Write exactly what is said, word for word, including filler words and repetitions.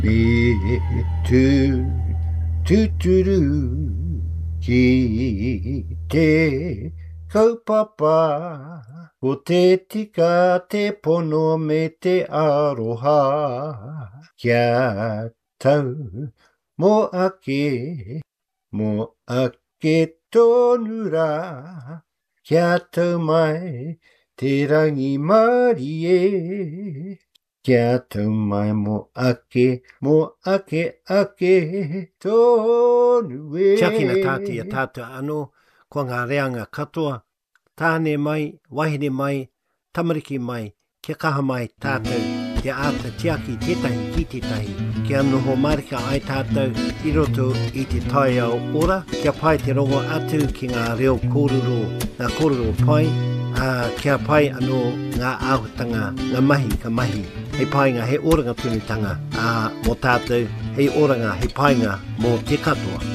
Me tu tuturu ki te kaupapa o te tika te pono me te aroha kia tau mo ake mo ake tonu rā kia tau mai te rangi mari e kia tau mai mo ake, mo ake ake tonu e. Tiakina tāti a tātua anō, ko ngā reanga katoa, tāne mai, wahine mai, tamariki mai, kia kaha mai tātou, te āta tiaki tētahi ki tētahi, kia noho marika ai tātou i roto i te tai au ora, kia pai te rongo atu ki ngā reo kōrero, ngā kōrero pai, uh, kia pai anō ngā āhutanga, ngā mahi ka mahi, hei painga, hei oranga tunutanga uh, mō tātou, hei oranga, hei painga mō te katoa.